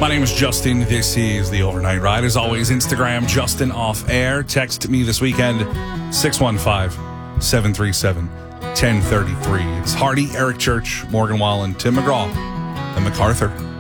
My name is Justin. This is The Overnight Ride. As always, Instagram, Justin Off Air. Text me this weekend, 615-737-1033. It's Hardy, Eric Church, Morgan Wallen, Tim McGraw, and MacArthur.